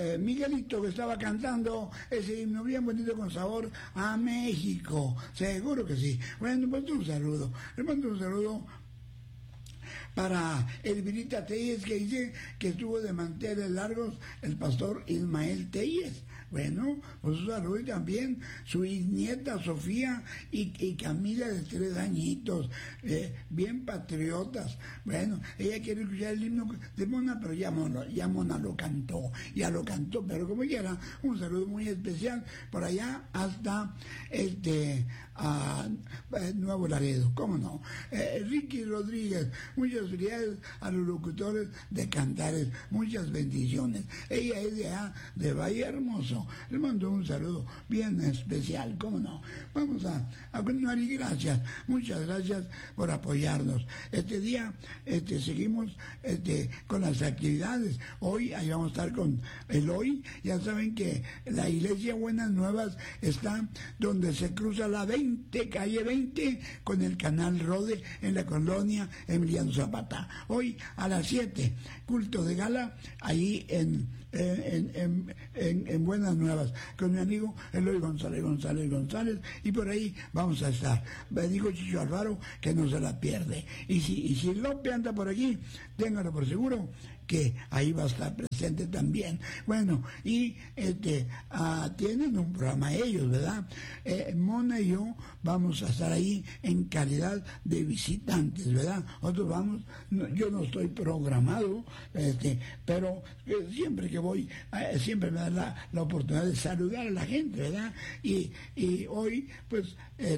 Miguelito, que estaba cantando ese himno bien bonito con sabor a México. Seguro que sí. Bueno, pues un saludo. Le mando un saludo para Elvirita Telles, que dice que estuvo de manteles largos el pastor Ismael Telles. Bueno, pues un saludo, y también su nieta Sofía y Camila de 3 añitos, bien patriotas. Bueno, ella quiere escuchar el himno de Mona, pero ya Mona lo cantó, pero como quiera, un saludo muy especial por allá hasta Nuevo Laredo, ¿cómo no? Ricky Rodríguez, muchas felicidades a los locutores de Cantares, muchas bendiciones. Ella es de allá, de Valle Hermoso. Le mando un saludo bien especial, ¿cómo no? Vamos a continuar, y gracias, muchas gracias por apoyarnos. Este día seguimos con las actividades. Hoy ahí vamos a estar con el hoy. Ya saben que la iglesia Buenas Nuevas está donde se cruza la calle 20 con el canal Rode en la colonia Emiliano Zapata. Hoy a las 7, culto de gala ahí en Buenas Nuevas con mi amigo Eloy González, y por ahí vamos a estar. Me dijo Chicho Alvaro que no se la pierde, y si López anda por aquí, téngalo por seguro que ahí va a estar presente también. Bueno, y tienen un programa ellos, ¿verdad? Mona y yo vamos a estar ahí en calidad de visitantes, ¿verdad? Nosotros vamos, yo no estoy programado, pero siempre que voy, siempre me da la oportunidad de saludar a la gente, ¿verdad? Y hoy, pues,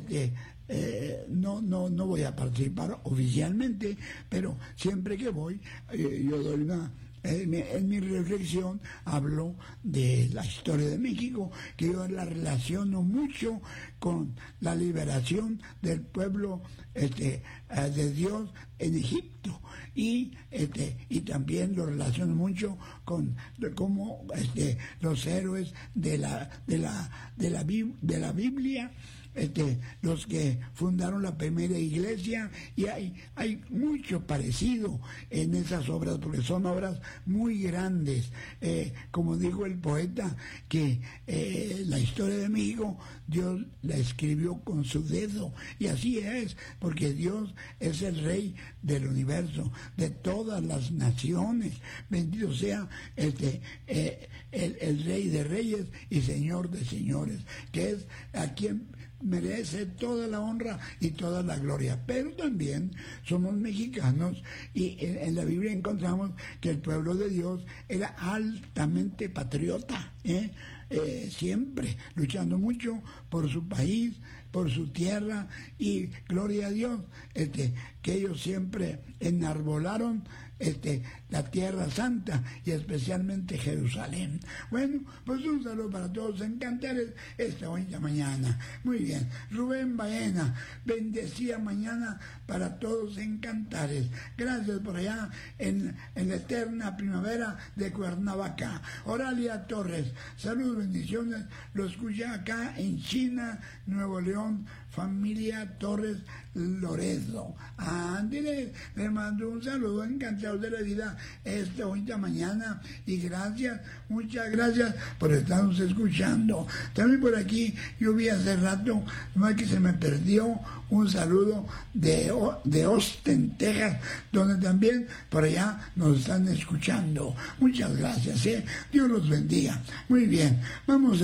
no voy a participar oficialmente, pero siempre que voy, yo doy en mi reflexión hablo de la historia de México, que yo la relaciono mucho con la liberación del pueblo de Dios en Egipto, y también lo relaciono mucho con cómo los héroes de la Biblia, los que fundaron la primera iglesia, y hay mucho parecido en esas obras, porque son obras muy grandes. Como dijo el poeta, que la historia de México Dios la escribió con su dedo, y así es, porque Dios es el rey del universo, de todas las naciones. Bendito sea el rey de reyes y señor de señores, que es a quien merece toda la honra y toda la gloria. Pero también somos mexicanos, y en la Biblia encontramos que el pueblo de Dios era altamente patriota, siempre luchando mucho por su país, por su tierra, y gloria a Dios, que ellos siempre enarbolaron la tierra santa, y especialmente Jerusalén. Bueno, pues un saludo para todos en Cantares esta bonita mañana. Muy bien, Rubén Baena, bendecida mañana para todos en Cantares. Gracias por allá en la eterna primavera de Cuernavaca. Oralia Torres, saludos, bendiciones, lo escucha acá en China, Nuevo León, familia Torres Loredo. Ándale, le mando un saludo, encantado de la vida esta bonita mañana, y gracias, muchas gracias por estarnos escuchando. También por aquí yo vi hace rato, no es que se me perdió, un saludo de Austin, Texas, donde también por allá nos están escuchando. Muchas gracias, Dios los bendiga. Muy bien, vamos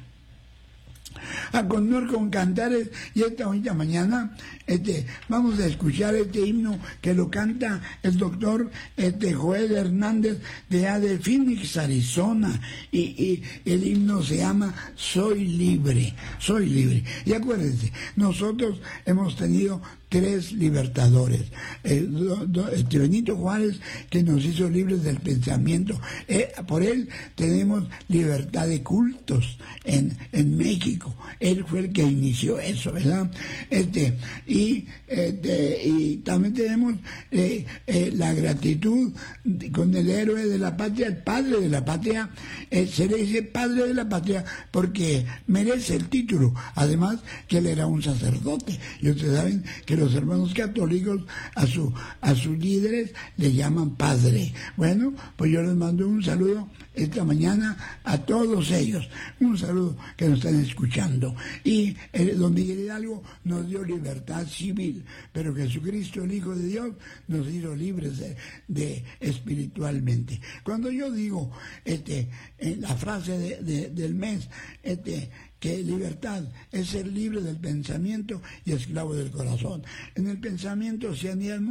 a continuar con Cantares, y esta bonita mañana vamos a escuchar este himno que lo canta el doctor Joel Hernández de Phoenix, Arizona, y el himno se llama Soy libre, soy libre. Y acuérdense, nosotros hemos tenido 3 libertadores. Benito Juárez, que nos hizo libres del pensamiento. Por él tenemos libertad de cultos en México. Él fue el que inició eso, ¿verdad? Y también tenemos la gratitud con el héroe de la patria, el padre de la patria. Se le dice padre de la patria porque merece el título, además que él era un sacerdote, y ustedes saben que los hermanos católicos a sus líderes le llaman padre. Bueno, pues yo les mando un saludo esta mañana a todos ellos. Un saludo que nos están escuchando. Y don Miguel Hidalgo nos dio libertad civil, pero Jesucristo, el Hijo de Dios, nos hizo libres de espiritualmente. Cuando yo digo en la frase del mes, que libertad es ser libre del pensamiento y esclavo del corazón. En el pensamiento se anían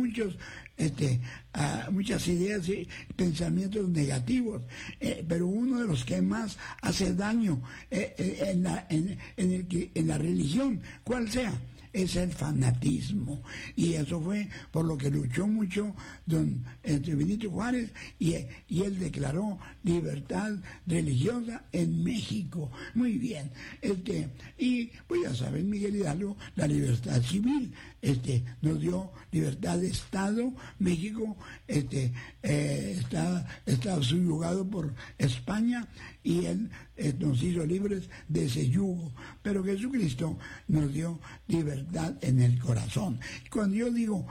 muchas ideas y pensamientos negativos, pero uno de los que más hace daño en la religión, cual sea, es el fanatismo. Y eso fue por lo que luchó mucho don Benito Juárez, y él declaró libertad religiosa en México. Muy bien. Y pues ya saben, Miguel Hidalgo, la libertad civil, nos dio libertad de Estado. México está subyugado por España, y él nos hizo libres de ese yugo. Pero Jesucristo nos dio libertad en el corazón. Cuando yo digo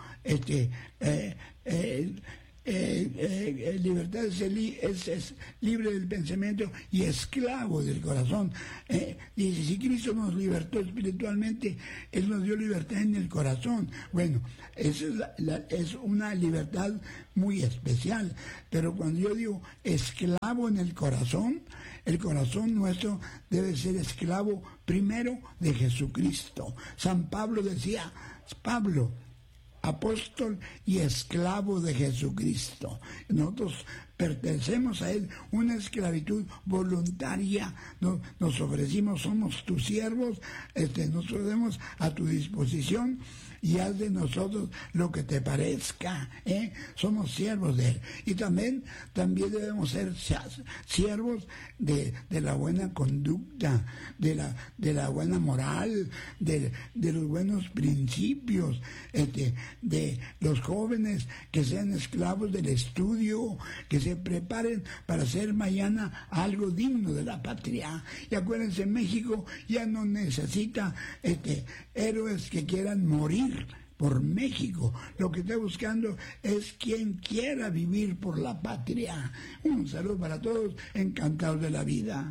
libertad es libre del pensamiento y esclavo del corazón. Dice, si Cristo nos libertó espiritualmente, Él nos dio libertad en el corazón. Bueno, esa es una libertad muy especial. Pero cuando yo digo esclavo en el corazón nuestro debe ser esclavo primero de Jesucristo. San Pablo decía, Pablo, apóstol y esclavo de Jesucristo. Nosotros pertenecemos a Él, una esclavitud voluntaria. Nos ofrecimos, somos tus siervos, nos ponemos a tu disposición, y haz de nosotros lo que te parezca. Somos siervos de Él. Y también debemos ser siervos de la buena conducta, de la buena moral, de los buenos principios, de los jóvenes que sean esclavos del estudio, que se preparen para hacer mañana algo digno de la patria. Y acuérdense, México ya no necesita héroes que quieran morir por México. Lo que está buscando es quien quiera vivir por la patria. Un saludo para todos, encantados de la vida.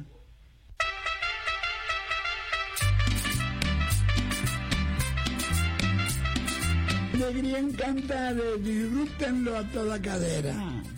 Alegría en cantar, disfrútenlo a toda cadera.